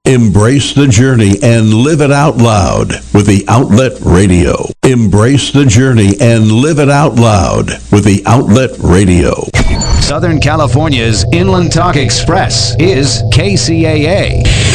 Embrace the journey and live it out loud with the Outlet Radio. Embrace the journey and live it out loud with the Outlet Radio. Southern California's Inland Talk Express is KCAA.